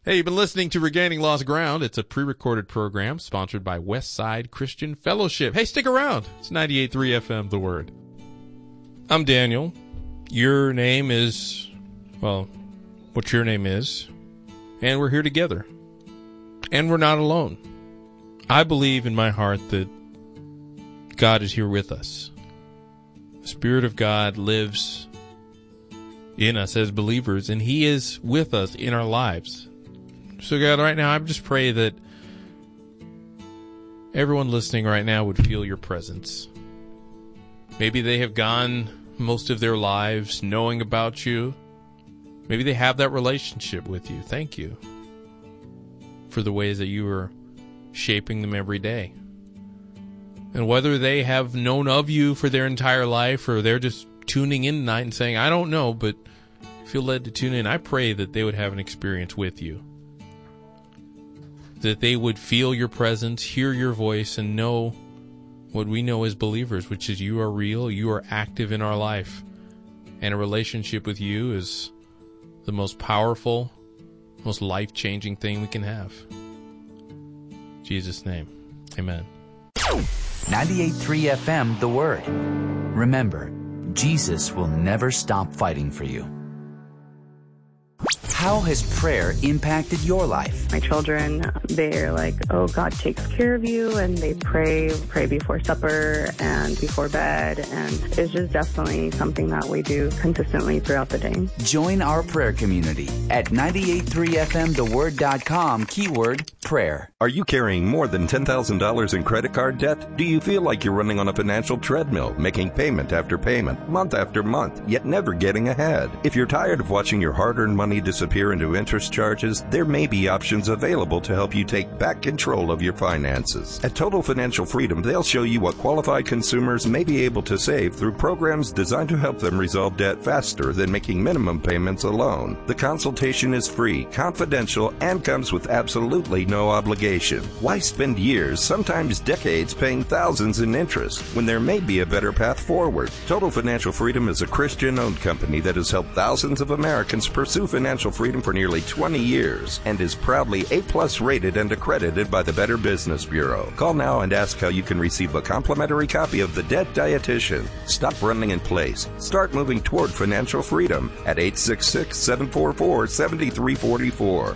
Hey, you've been listening to Regaining Lost Ground. It's a pre-recorded program sponsored by Westside Christian Fellowship. Hey, stick around. It's 98.3 FM, The Word. I'm Daniel. Your name is, well, what your name is. And we're here together. And we're not alone. I believe in my heart that God is here with us. The Spirit of God lives in us as believers, and He is with us in our lives. So God, right now, I just pray that everyone listening right now would feel your presence. Maybe they have gone most of their lives knowing about you. Maybe they have that relationship with you. Thank you for the ways that you are shaping them every day. And whether they have known of you for their entire life or they're just tuning in tonight and saying, I don't know, but feel led to tune in, I pray that they would have an experience with you. That they would feel your presence, hear your voice, and know what we know as believers, which is you are real, you are active in our life. And a relationship with you is the most powerful, most life-changing thing we can have. In Jesus' name, amen. 98.3 FM, The Word. Remember, Jesus will never stop fighting for you. How has prayer impacted your life? My children, they're like, oh, God takes care of you, and they pray before supper and before bed, and it's just definitely something that we do consistently throughout the day. Join our prayer community at 98.3fmtheword.com, keyword prayer. Are you carrying more than $10,000 in credit card debt? Do you feel like you're running on a financial treadmill, making payment after payment, month after month, yet never getting ahead? If you're tired of watching your hard-earned money disappear into interest charges, there may be options available to help you take back control of your finances. At Total Financial Freedom, they'll show you what qualified consumers may be able to save through programs designed to help them resolve debt faster than making minimum payments alone. The consultation is free, confidential, and comes with absolutely no obligation. Why spend years, sometimes decades, paying thousands in interest when there may be a better path forward? Total Financial Freedom is a Christian-owned company that has helped thousands of Americans pursue financial freedom for nearly 20 years and is proudly A+ rated and accredited by the Better Business Bureau. Call now and ask how you can receive a complimentary copy of The Debt Dietitian. Stop running in place. Start moving toward financial freedom at 866-744-7344.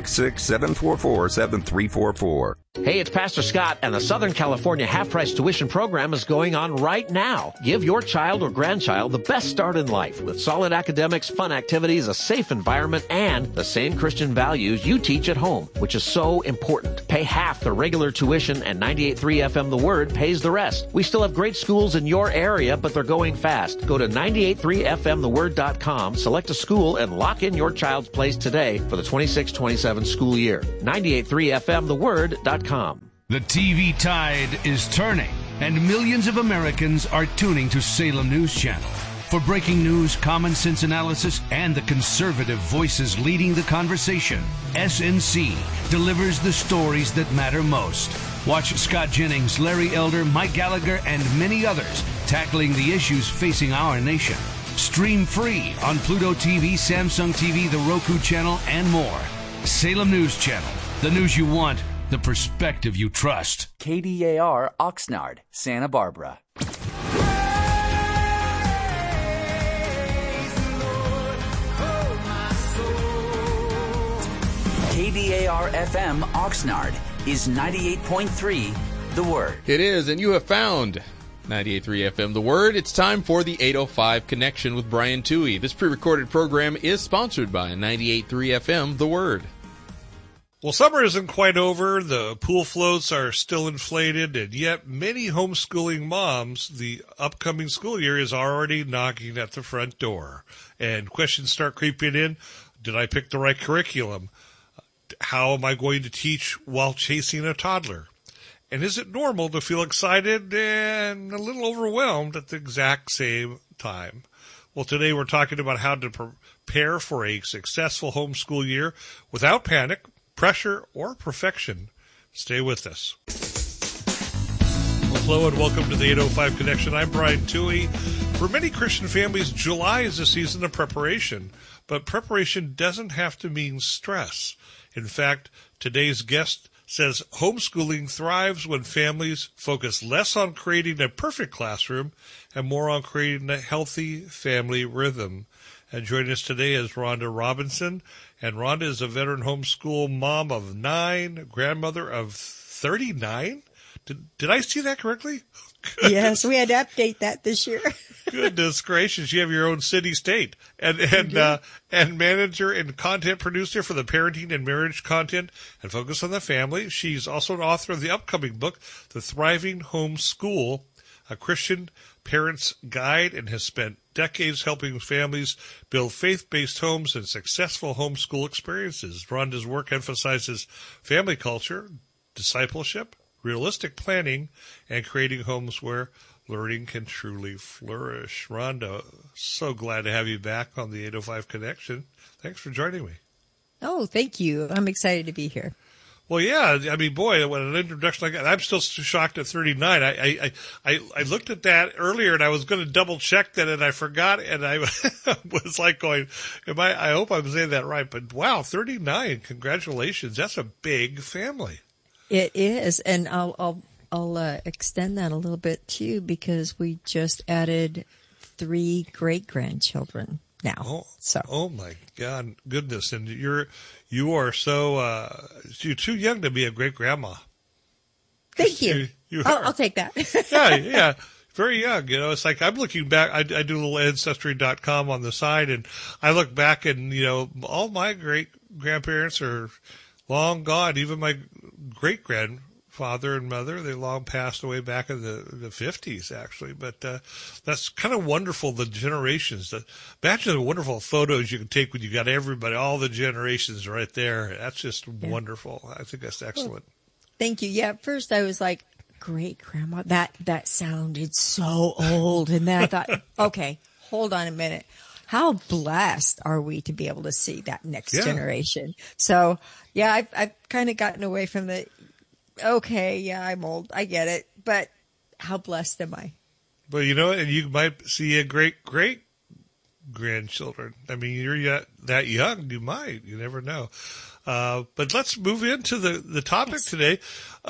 866-744-7344. Hey, it's Pastor Scott, and the Southern California half-price tuition program is going on right now. Give your child or grandchild the best start in life with solid academics, fun activities, a safe environment, and the same Christian values you teach at home, which is so important. Pay half the regular tuition, and 98.3 FM The Word pays the rest. We still have great schools in your area, but they're going fast. Go to 98.3fmtheword.com, select a school, and lock in your child's place today for the 26-27 school year. 98.3fmtheword.com. The TV tide is turning, and millions of Americans are tuning to Salem News Channel. For breaking news, common sense analysis, and the conservative voices leading the conversation, SNC delivers the stories that matter most. Watch Scott Jennings, Larry Elder, Mike Gallagher, and many others tackling the issues facing our nation. Stream free on Pluto TV, Samsung TV, the Roku channel, and more. Salem News Channel. The news you want, the perspective you trust. KDAR Oxnard, Santa Barbara. KDAR FM Oxnard is 98.3 The Word. It is, and you have found 98.3 FM The Word. It's time for the 805 Connection with Brian Toohey. This pre-recorded program is sponsored by 98.3 FM The Word. Well, summer isn't quite over. The pool floats are still inflated, and yet many homeschooling moms, the upcoming school year is already knocking at the front door. And questions start creeping in. Did I pick the right curriculum? How am I going to teach while chasing a toddler? And is it normal to feel excited and a little overwhelmed at the exact same time? Well, today we're talking about how to prepare for a successful homeschool year without panic, pressure, or perfection. Stay with us. Well, hello and welcome to the 805 Connection. I'm Brian Toohey. For many Christian families, July is a season of preparation. But preparation doesn't have to mean stress. In fact, today's guest says homeschooling thrives when families focus less on creating a perfect classroom and more on creating a healthy family rhythm. And joining us today is Rhonda Robinson. And Rhonda is a veteran homeschool mom of 9, grandmother of 39. Did I see that correctly? Yes, we had to update that this year. Goodness gracious, you have your own city state and manager and content producer for the parenting and marriage content and focus on the family. She's also an author of the upcoming book, The Thriving Homeschool, a Christian parent's guide, and has spent decades helping families build faith-based homes and successful homeschool experiences. Rhonda's work emphasizes family culture, discipleship, realistic planning, and creating homes where learning can truly flourish. Rhonda, so glad to have you back on the 805 Connection. Thanks for joining me. Oh, thank you. I'm excited to be here. Well, yeah, I mean, boy, what an introduction like that. I'm still shocked at 39. I looked at that earlier and I was going to double check that and I forgot and I was like going, I hope I'm saying that right, but wow, 39. Congratulations. That's a big family. It is. And I'll extend that a little bit too, because we just added 3 great-grandchildren now. Oh my God, goodness. And you are so, you're too young to be a great grandma. Thank you. I'll take that. Yeah. Very young. You know, it's like I'm looking back. I do a little ancestry.com on the side and I look back and, you know, all my great grandparents are long gone. Even my great grandfather and mother, they long passed away back in the 50s, actually. But that's kind of wonderful, the generations. Imagine the wonderful photos you can take when you got everybody, all the generations right there. That's just wonderful. I think that's excellent. Well, thank you. Yeah, at first I was like, great grandma, that sounded so old. And then I thought, okay, hold on a minute. How blessed are we to be able to see that next generation? So, yeah, I've kind of gotten away from the, okay, yeah, I'm old. I get it. But how blessed am I? Well, you know, and you might see a great-great-grandchildren. I mean, you're that young. You might. You never know. But let's move into the topic today.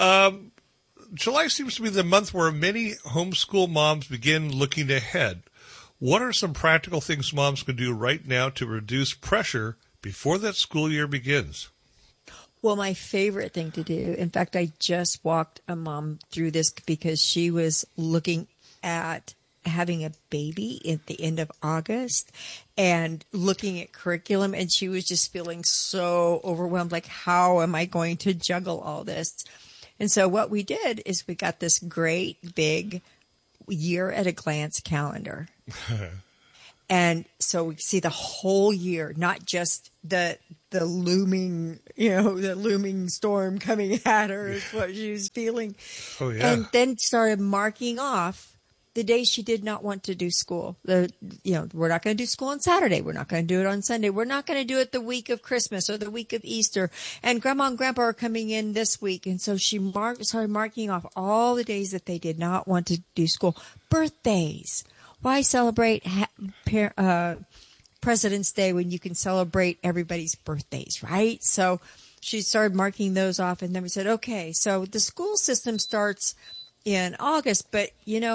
July seems to be the month where many homeschool moms begin looking ahead. What are some practical things moms can do right now to reduce pressure before that school year begins? Well, my favorite thing to do, in fact, I just walked a mom through this because she was looking at having a baby at the end of August and looking at curriculum, and she was just feeling so overwhelmed, like, how am I going to juggle all this? And so what we did is we got this great big year at a glance calendar. And so we see the whole year, not just the looming, the looming storm coming at her is what she was feeling. Oh, yeah. And then started marking off the days she did not want to do school. We're not going to do school on Saturday. We're not going to do it on Sunday. We're not going to do it the week of Christmas or the week of Easter. And Grandma and Grandpa are coming in this week. And so she started marking off all the days that they did not want to do school. Birthdays. Why celebrate President's Day when you can celebrate everybody's birthdays, right? So she started marking those off, and then we said, okay, so the school system starts in August, but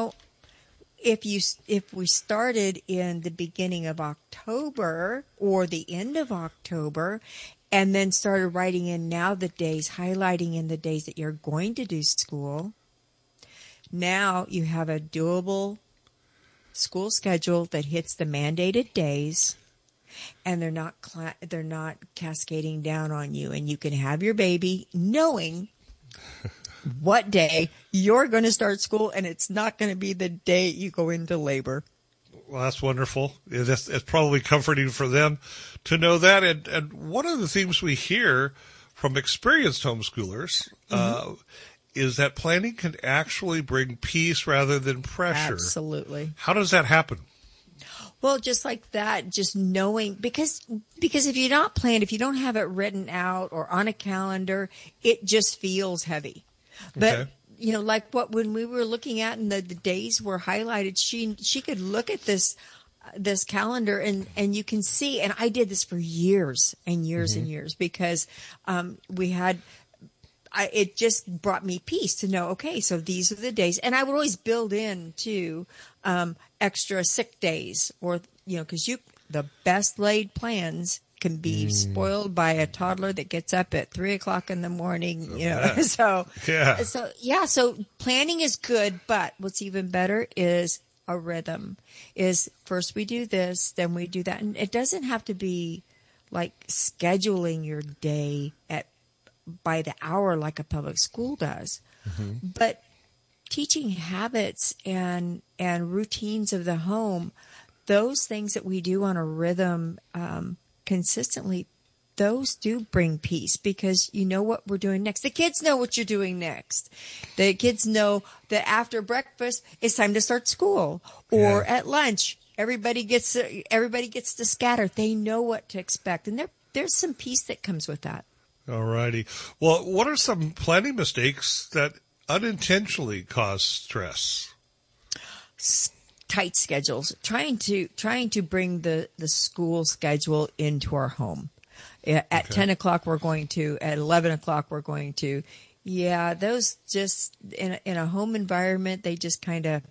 if we started in the beginning of October or the end of October, and then started writing in now the days, highlighting in the days that you're going to do school, now you have a doable school schedule that hits the mandated days, and they're not cascading down on you, and you can have your baby knowing what day you're going to start school, and it's not going to be the day you go into labor. Well, that's wonderful. It's probably comforting for them to know that. And one of the things we hear from experienced homeschoolers is that planning can actually bring peace rather than pressure. Absolutely. How does that happen? Well, just like that, just knowing, because if you're not planned, if you don't have it written out or on a calendar, it just feels heavy. But, like when we were looking at and the days were highlighted, she could look at this calendar, and you can see, and I did this for years and years and years, because it just brought me peace to know, okay, so these are the days. And I would always build in too extra sick days, or, because the best laid plans can be spoiled by a toddler that gets up at 3:00 in the morning, So planning is good, but what's even better is a rhythm. Is first we do this, then we do that. And it doesn't have to be like scheduling your day by the hour like a public school does, but teaching habits and routines of the home, those things that we do on a rhythm consistently, those do bring peace, because you know what we're doing next. The kids know what you're doing next. The kids know that after breakfast it's time to start school, or at lunch everybody gets to scatter. They know what to expect, and there's some peace that comes with that. All righty. Well, what are some planning mistakes that unintentionally cause stress? Tight schedules. Trying to bring the school schedule into our home. At 10 o'clock we're going to. At 11 o'clock we're going to. Yeah, those just in a home environment, they just kind of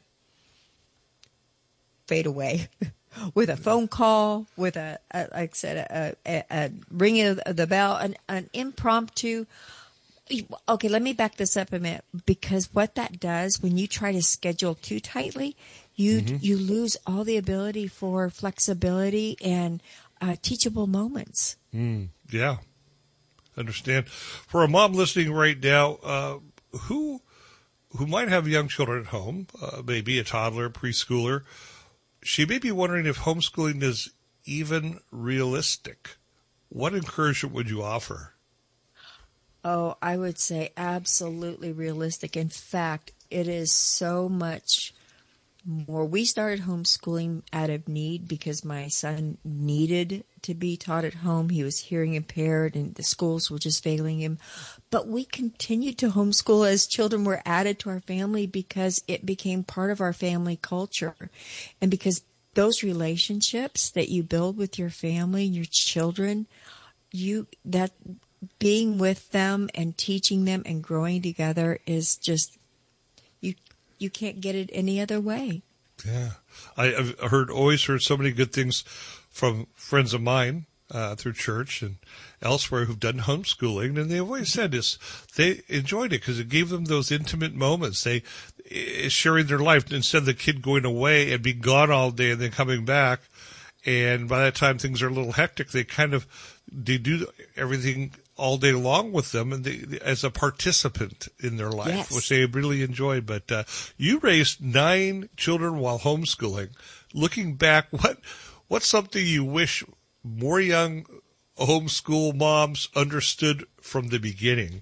fade away. With a phone call, with like I said, a ringing of the bell, an impromptu. Okay, let me back this up a minute, because what that does when you try to schedule too tightly, you lose all the ability for flexibility and teachable moments. Yeah, understand. For a mom listening right now, who might have young children at home, maybe a toddler, preschooler. She may be wondering if homeschooling is even realistic. What encouragement would you offer? Oh, I would say absolutely realistic. In fact, it is so much more. We started homeschooling out of need because my son needed to be taught at home. He was hearing impaired and the schools were just failing him. But we continued to homeschool as children were added to our family because it became part of our family culture. And because those relationships that you build with your family and your children, that being with them and teaching them and growing together is just, you can't get it any other way. Yeah. I've always heard so many good things from friends of mine through church and elsewhere who've done homeschooling, and they've always said this, they enjoyed it because it gave them those intimate moments. They sharing their life instead of the kid going away and being gone all day and then coming back. And by that time things are a little hectic. They do everything all day long with them, and as a participant in their life, yes, which they really enjoyed. But you raised 9 children while homeschooling. Looking back, what's something you wish more young homeschool moms understood from the beginning?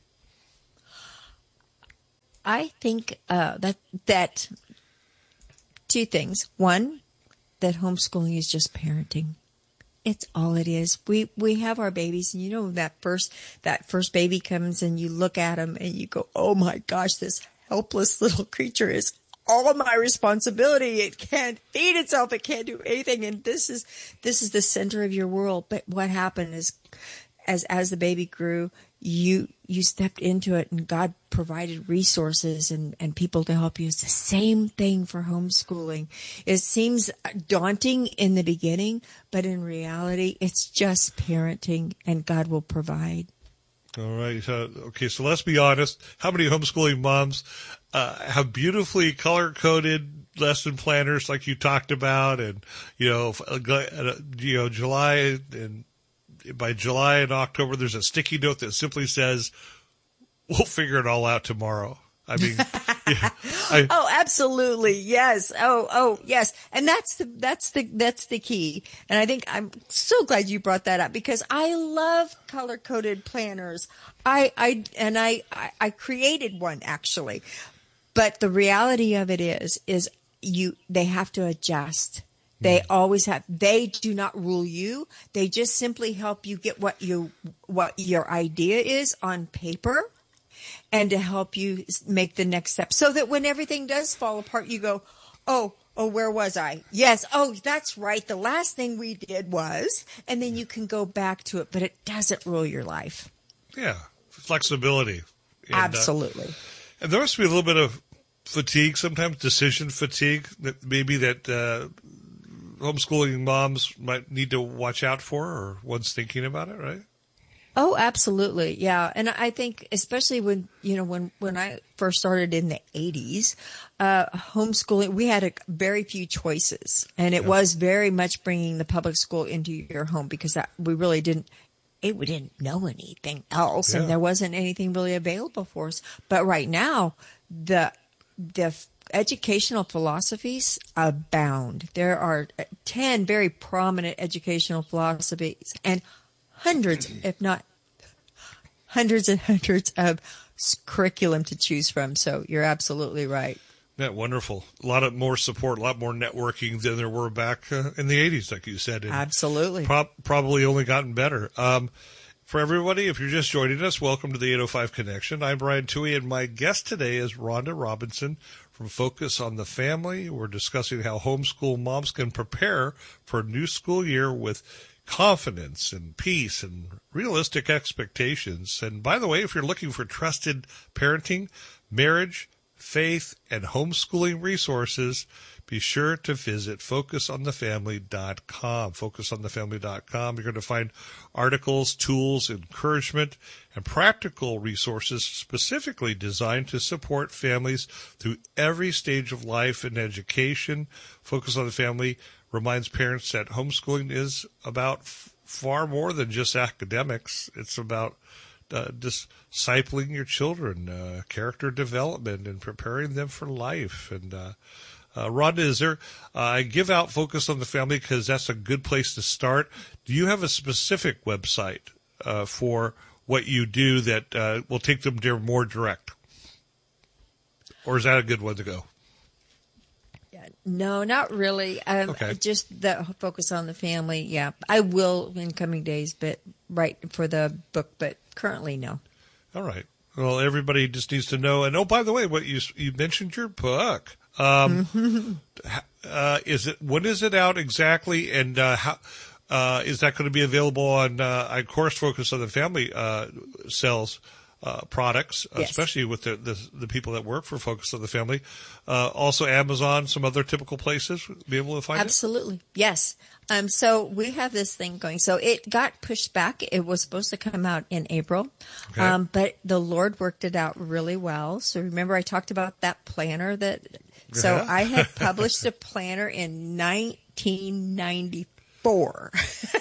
I think that 2 things. One, that homeschooling is just parenting. It's all it is. We have our babies, and that first baby comes and you look at them and you go, oh my gosh, this helpless little creature is all my responsibility. It can't feed itself. It can't do anything. And this is the center of your world. But what happened is, as the baby grew, you stepped into it, and God provided resources and people to help you. It's the same thing for homeschooling. It seems daunting in the beginning, but in reality, it's just parenting, and God will provide. All right. Okay, so let's be honest. How many homeschooling moms have beautifully color-coded lesson planners like you talked about, and July and by July and October, there's a sticky note that simply says, "We'll figure it all out tomorrow." I mean, oh, absolutely, yes. Oh, yes, and that's the key. And I think I'm so glad you brought that up, because I love color coded planners. I created one actually, but the reality of it is they have to adjust. They always have. They do not rule you. They just simply help you get what your idea is on paper, and to help you make the next step, so that when everything does fall apart, you go, oh, Oh, where was I? Yes. Oh, that's right. The last thing we did was, and then you can go back to it, but it doesn't rule your life. Yeah, flexibility. And, Absolutely. And there must be a little bit of fatigue, sometimes decision fatigue, that maybe that homeschooling moms might need to watch out for, or one's thinking about it, right? Oh, absolutely. Yeah. And I think especially when I first started in the 80s, homeschooling, we had very few choices, and it was very much bringing the public school into your home because we didn't know anything else, and there wasn't anything really available for us. But right now, the educational philosophies abound. There are 10 very prominent educational philosophies and hundreds, if not hundreds and hundreds of curriculum to choose from. So you're absolutely right. Yeah, wonderful. A lot of more support, a lot more networking than there were back in the 80s, like you said. And absolutely. Probably only gotten better. For everybody, if you're just joining us, welcome to the 805 Connection. I'm Brian Toohey, and my guest today is Rhonda Robinson from Focus on the Family. We're discussing how homeschool moms can prepare for a new school year with confidence and peace and realistic expectations. And by the way, if you're looking for trusted parenting, marriage, faith, and homeschooling resources, be sure to visit focusonthefamily.com. Focusonthefamily.com. You're going to find articles, tools, encouragement, and practical resources specifically designed to support families through every stage of life and education. Focus on the Family reminds parents that homeschooling is about far more than just academics. It's about discipling your children, character development, and preparing them for life. And Rhonda, is there? I give out Focus on the Family because that's a good place to start. Do you have a specific website for what you do that will take them there more direct, or is that a good one to go? No, not really. Okay. Just the Focus on the Family. Yeah, I will in coming days, but right for the book, but currently no. All right. Well, everybody just needs to know. And by the way, what you mentioned your book. Is it? When is it out exactly? And how is that going to be available on? Of course, Focus on the Family sells products, yes, especially with the people that work for Focus on the Family. Also, Amazon, some other typical places be able to find Absolutely. Yes. So we have this thing going. So it got pushed back. It was supposed to come out in April, Okay. But the Lord worked it out really well. So remember I talked about that planner so Yeah. I had published a planner in 1994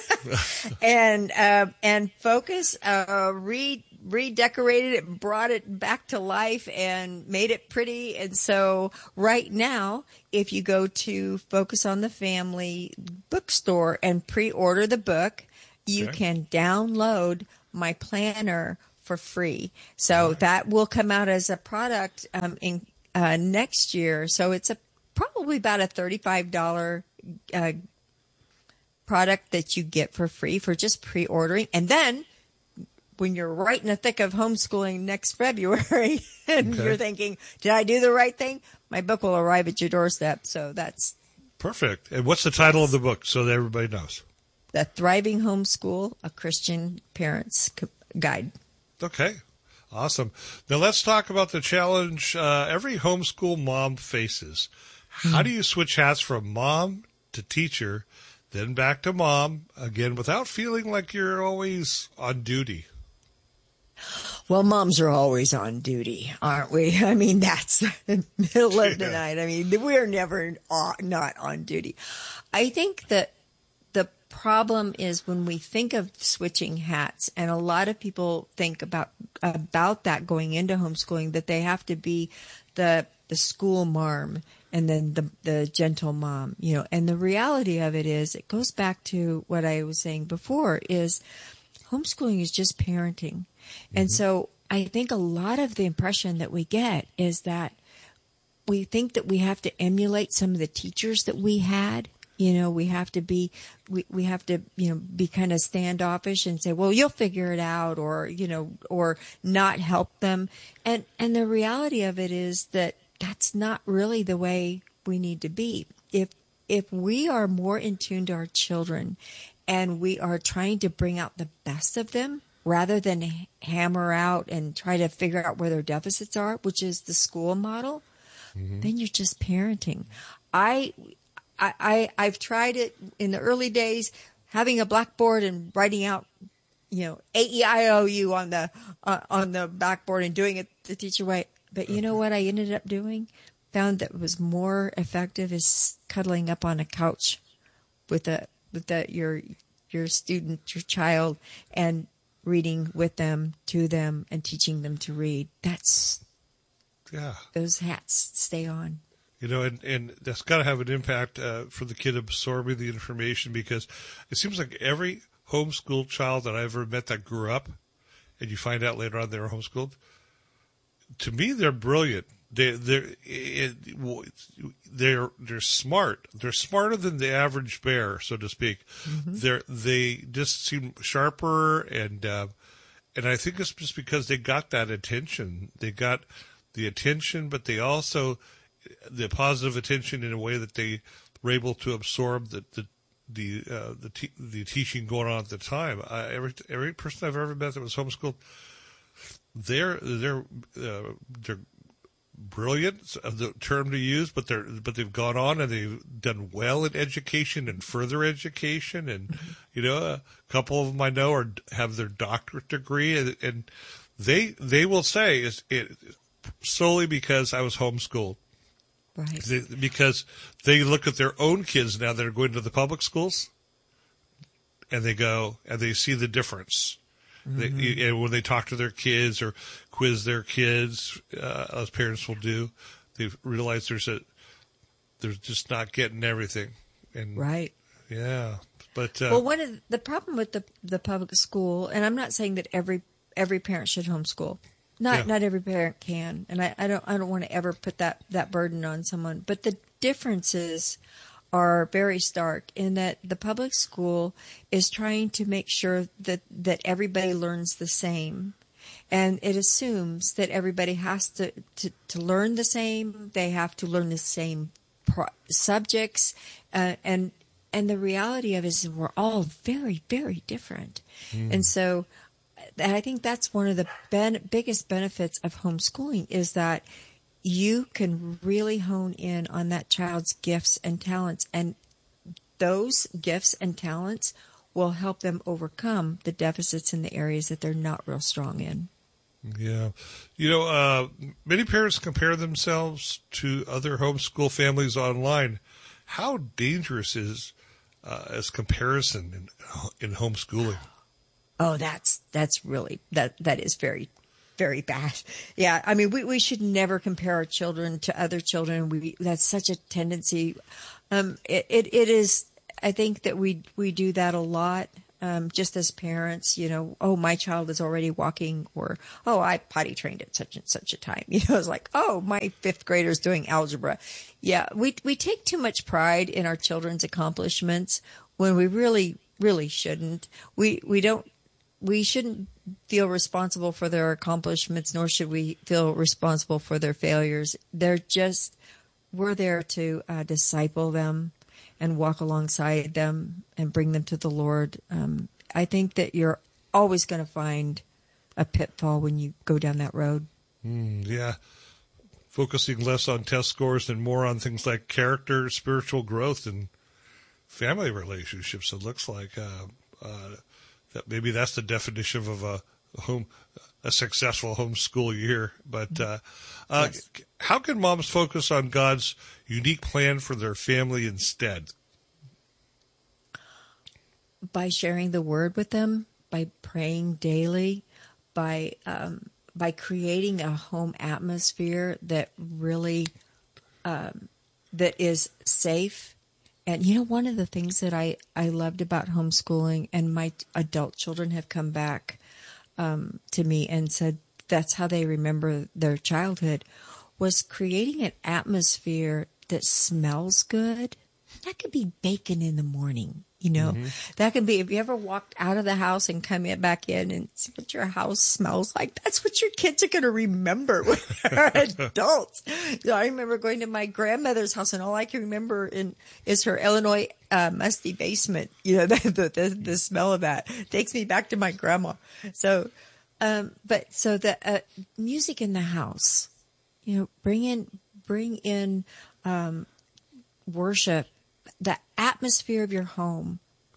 and Focus, redecorated it, brought it back to life, and made it pretty. And so right now, if you go to Focus on the Family bookstore and pre-order the book, you can download my planner for free. So that will come out as a product in next year. So it's probably about a $35 product that you get for free for just pre-ordering. And then when you're right in the thick of homeschooling next February and you're thinking, did I do the right thing? My book will arrive at your doorstep. So that's perfect. And what's the title of the book so that everybody knows? The Thriving Homeschool, a Christian Parent's Guide. Okay. Awesome. Now let's talk about the challenge every homeschool mom faces. How do you switch hats from mom to teacher, then back to mom again without feeling like you're always on duty? Well, moms are always on duty, aren't we? I mean, that's the middle of the night. I mean, we're never not on duty. I think that the problem is when we think of switching hats, and a lot of people think about that going into homeschooling, that they have to be the school marm and then the gentle mom, and the reality of it is, it goes back to what I was saying before, is homeschooling is just parenting. And so I think a lot of the impression that we get is that we think that we have to emulate some of the teachers that we had. We have to be, we have to, be kind of standoffish and say, well, you'll figure it out, or not help them. And the reality of it is that that's not really the way we need to be. if we are more in tune to our children and we are trying to bring out the best of them rather than hammer out and try to figure out where their deficits are, which is the school model, then you're just parenting. I've tried it in the early days, having a blackboard and writing out, A-E-I-O-U on the blackboard and doing it the teacher way. But you know what I ended up doing? Found that was more effective is cuddling up on a couch with your student, your child, and reading with them, to them, and teaching them to read. Those hats stay on. And that's got to have an impact for the kid absorbing the information, because it seems like every homeschooled child that I ever met that grew up, and you find out later on they were homeschooled, to me they're brilliant. They're smart. They're smarter than the average bear, so to speak. They just seem sharper, and I think it's just because they got that attention. They got the attention, but they also the positive attention in a way that they were able to absorb the teaching going on at the time. Every person I've ever met that was homeschooled, they're brilliant, the term to use, but they've gone on and they've done well in education and further education, and a couple of them I know have their doctorate degree, and they will say it solely because I was homeschooled. Right. Because they look at their own kids now that are going to the public schools, and they go and they see the difference. And when they talk to their kids or quiz their kids, as parents will do, they realize they're just not getting everything. And right. Yeah. But one of the problem with the public school, and I'm not saying that every parent should homeschool. Not every parent can, and I don't want to ever put that burden on someone. But the differences are very stark in that the public school is trying to make sure that everybody learns the same, and it assumes that everybody has to learn the same. They have to learn the same subjects, and the reality of it is we're all very, very different, and so. And I think that's one of the biggest benefits of homeschooling is that you can really hone in on that child's gifts and talents, and those gifts and talents will help them overcome the deficits in the areas that they're not real strong in. Yeah. Many parents compare themselves to other homeschool families online. How dangerous is comparison in homeschooling? Oh, that's really, that is very, very bad. Yeah. I mean, we should never compare our children to other children. That's such a tendency. It is, I think that we do that a lot. Just as parents, oh, my child is already walking, or, oh, I potty trained at such and such a time. It's like, oh, my fifth grader's doing algebra. Yeah. We take too much pride in our children's accomplishments when we really, really shouldn't. We shouldn't feel responsible for their accomplishments, nor should we feel responsible for their failures. We're there to disciple them and walk alongside them and bring them to the Lord. I think that you're always going to find a pitfall when you go down that road. Yeah. Focusing less on test scores and more on things like character, spiritual growth, and family relationships. It looks like that maybe that's the definition of a successful homeschool year. But yes. How can moms focus on God's unique plan for their family instead? By sharing the word with them, by praying daily, by creating a home atmosphere that really that is safe. And, one of the things that I loved about homeschooling, and my adult children have come back to me and said that's how they remember their childhood, was creating an atmosphere that smells good, That could be bacon in the morning. That could be, if you ever walked out of the house and come back in and see what your house smells like, that's what your kids are going to remember when they're adults. I remember going to my grandmother's house, and all I can remember is her Illinois musty basement. The smell of that takes me back to my grandma. So, the music in the house, bring in worship. The atmosphere of your home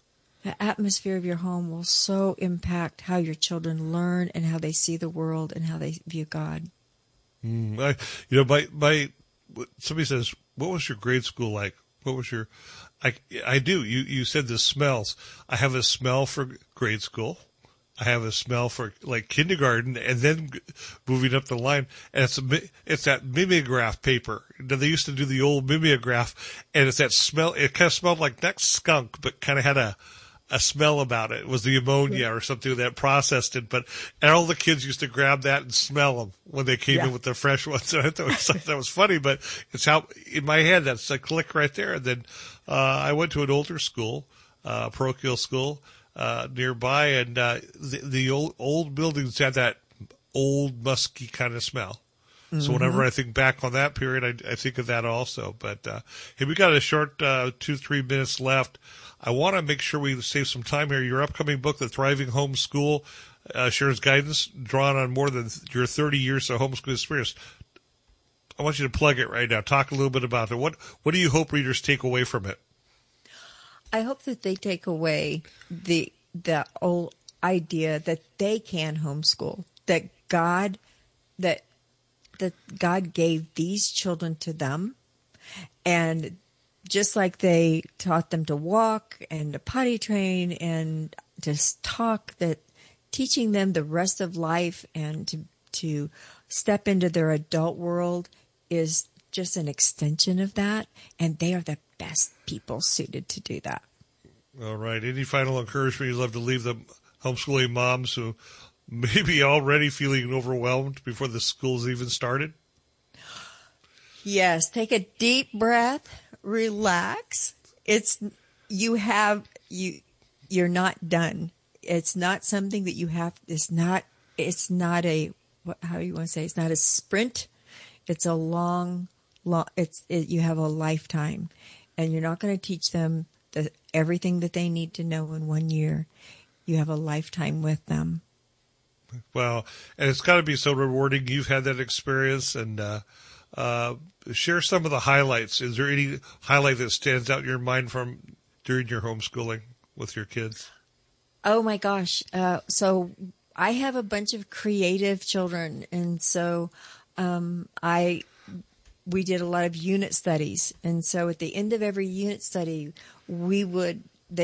will so impact how your children learn and how they see the world and how they view God. Somebody says, what was your grade school like? What was your, I do. You said the smells. I have a smell for grade school. I have a smell for like kindergarten, and then moving up the line, and it's that mimeograph paper. They used to do the old mimeograph, and it's that smell. It kind of smelled like not skunk, but kind of had a smell about it. It was the ammonia or something that processed it. And all the kids used to grab that and smell them when they came in with the fresh ones. And I thought that was funny, but it's how in my head that's a click right there. And then I went to an older school, parochial school. Nearby, and the old buildings had that old musky kind of smell. So whenever I think back on that period, I think of that also. But hey, we got a short 2-3 minutes left. I want to make sure we save some time here. Your upcoming book, The Thriving Homeschool, shares guidance drawn on more than your 30 years of homeschool experience. I want you to plug it right now. Talk a little bit about it. What do you hope readers take away from it? I hope that they take away the old idea that they can homeschool, that God gave these children to them, and just like they taught them to walk and to potty train and to talk, that teaching them the rest of life and to step into their adult world is just an extension of that, and they are the best people suited to do that. All right. Any final encouragement you'd love to leave the homeschooling moms who may be already feeling overwhelmed before the school's even started? Yes. Take a deep breath. Relax. You're not done. It's not something that you have. It's not a, how do you want to say? It's not a sprint. It's a long, you have a lifetime, and you're not going to teach them everything that they need to know in 1 year. You have a lifetime with them. Well, and it's got to be so rewarding. You've had that experience, and share some of the highlights. Is there any highlight that stands out in your mind from during your homeschooling with your kids? Oh my gosh. So I have a bunch of creative children, and so we did a lot of unit studies. And so at the end of every unit study, we would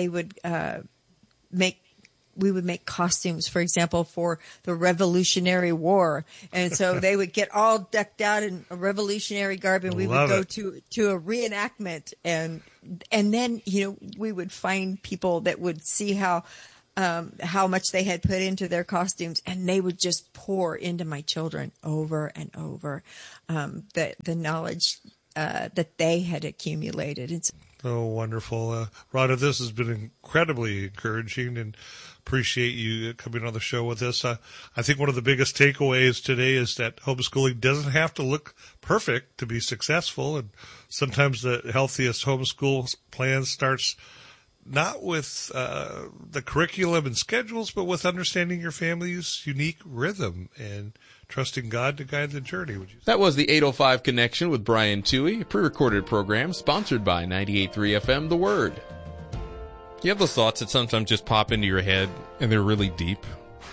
make costumes, for example, for the Revolutionary War. And so they would get all decked out in a Revolutionary garb, and we would go to a reenactment. And then, we would find people that would see how much they had put into their costumes, and they would just pour into my children over and over the knowledge that they had accumulated. Oh, wonderful. Rhonda, this has been incredibly encouraging, and appreciate you coming on the show with us. I think one of the biggest takeaways today is that homeschooling doesn't have to look perfect to be successful, and sometimes the healthiest homeschool plan starts not with the curriculum and schedules, but with understanding your family's unique rhythm and trusting God to guide the journey. Would you say? That was the 805 Connection with Brian Toohey, a pre-recorded program sponsored by 98.3 FM The Word. You have those thoughts that sometimes just pop into your head, and they're really deep.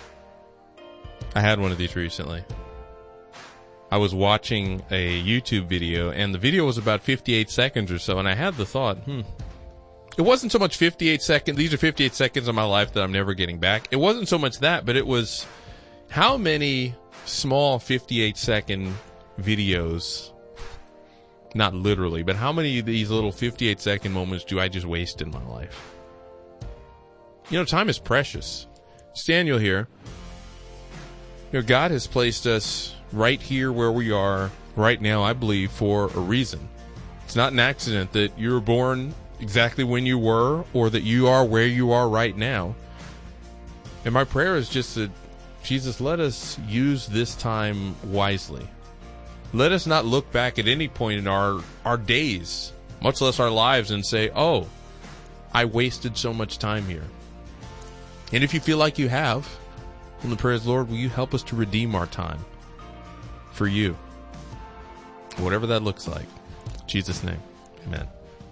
I had one of these recently. I was watching a YouTube video, and the video was about 58 seconds or so, and I had the thought, It wasn't so much 58 seconds. These are 58 seconds of my life that I'm never getting back. It wasn't so much that, but it was how many small 58-second videos, not literally, but how many of these little 58-second moments do I just waste in my life? Time is precious. It's Daniel here. God has placed us right here where we are right now, I believe, for a reason. It's not an accident that you were born exactly when you were or that you are where you are right now. And my prayer is just that, Jesus, let us use this time wisely. Let us not look back at any point in our days, much less our lives, and say, oh, I wasted so much time here. And if you feel like you have, then the prayer is, Lord, will you help us to redeem our time for you? Whatever that looks like. In Jesus' name, amen.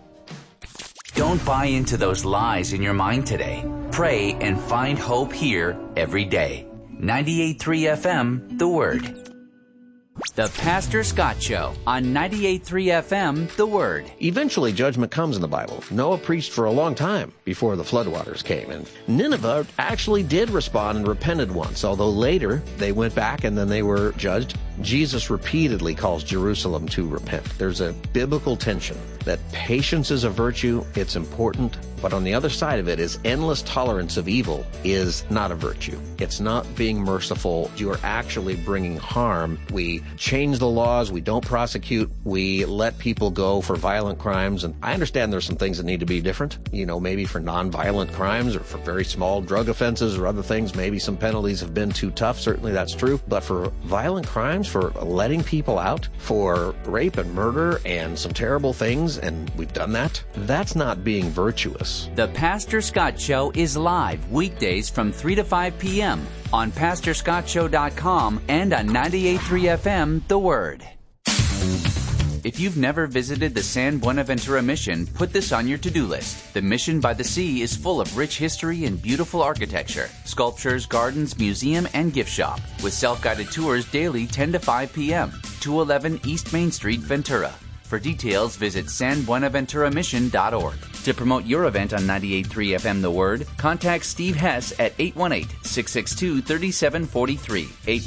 Don't buy into those lies in your mind today. Pray and find hope here every day. 98.3 FM, The Word. The Pastor Scott Show on 98.3 FM, The Word. Eventually, judgment comes in the Bible. Noah preached for a long time before the floodwaters came. And Nineveh actually did respond and repented once, although later they went back and then they were judged. Jesus repeatedly calls Jerusalem to repent. There's a biblical tension that patience is a virtue, it's important, but on the other side of it is endless tolerance of evil is not a virtue. It's not being merciful. You are actually bringing harm. We change the laws. We don't prosecute. We let people go for violent crimes. And I understand there's some things that need to be different, maybe for nonviolent crimes or for very small drug offenses or other things. Maybe some penalties have been too tough. Certainly that's true. But for violent crimes, for letting people out, for rape and murder and some terrible things, and we've done that, that's not being virtuous. The Pastor Scott Show is live weekdays from 3 to 5 p.m. on PastorScottShow.com and on 98.3 FM, The Word. If you've never visited the San Buenaventura Mission, put this on your to-do list. The Mission by the Sea is full of rich history and beautiful architecture, sculptures, gardens, museum, and gift shop, with self-guided tours daily 10 to 5 p.m., 211 East Main Street, Ventura. For details, visit sanbuenaventuramission.org. To promote your event on 98.3 FM The Word, contact Steve Hess at 818-662-3743,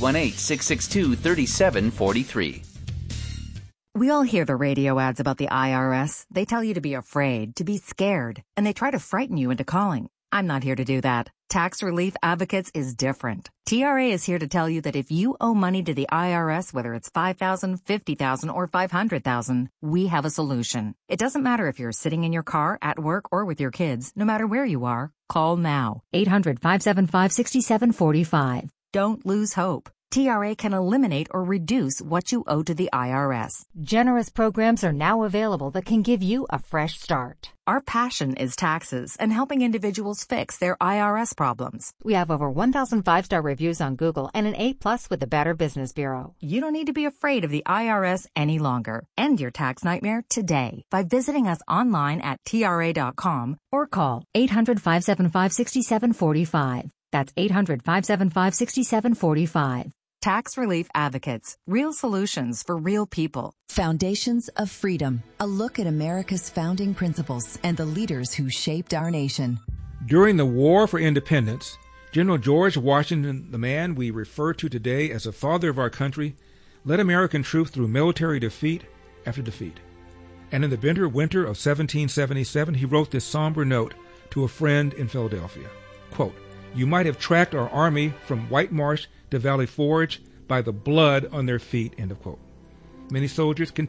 818-662-3743. We all hear the radio ads about the IRS. They tell you to be afraid, to be scared, and they try to frighten you into calling. I'm not here to do that. Tax Relief Advocates is different. TRA is here to tell you that if you owe money to the IRS, whether it's $5,000, $50,000, or $500,000, we have a solution. It doesn't matter if you're sitting in your car, at work, or with your kids. No matter where you are, call now. 800-575-6745. Don't lose hope. TRA can eliminate or reduce what you owe to the IRS. Generous programs are now available that can give you a fresh start. Our passion is taxes and helping individuals fix their IRS problems. We have over 1,000 5-star reviews on Google and an A+ with the Better Business Bureau. You don't need to be afraid of the IRS any longer. End your tax nightmare today by visiting us online at TRA.com or call 800-575-6745. That's 800-575-6745. Tax Relief Advocates. Real solutions for real people. Foundations of Freedom. A look at America's founding principles and the leaders who shaped our nation. During the War for Independence, General George Washington, the man we refer to today as the father of our country, led American troops through military defeat after defeat. And in the bitter winter of 1777, he wrote this somber note to a friend in Philadelphia. Quote, "You might have tracked our army from White Marsh to Valley Forge by the blood on their feet," end of quote. Many soldiers continued